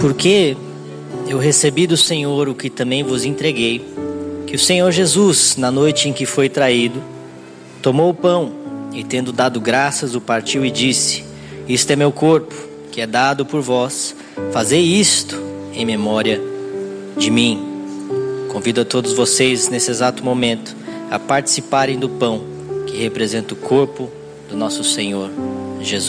Porque eu recebi do Senhor o que também vos entreguei, que o Senhor Jesus, na noite em que foi traído, tomou o pão e, tendo dado graças, o partiu e disse: isto é meu corpo, que é dado por vós, fazei isto em memória de mim. Convido a todos vocês, nesse exato momento, a participarem do pão, que representa o corpo do nosso Senhor Jesus.